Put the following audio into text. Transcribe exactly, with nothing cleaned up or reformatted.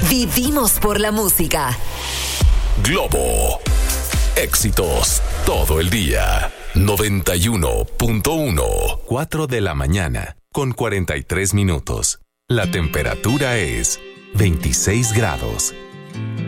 Vivimos por la música. Globo. Éxitos todo el día. noventa y uno punto uno. cuatro de la mañana con cuarenta y tres minutos. La temperatura es veintiséis grados.